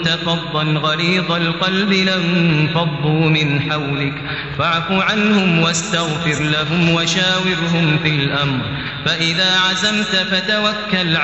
فظا غليظ القلب لانفضوا من حولك فاعف عنهم واستغفر لهم وشاورهم في الأمر فإذا عزمت فتوكل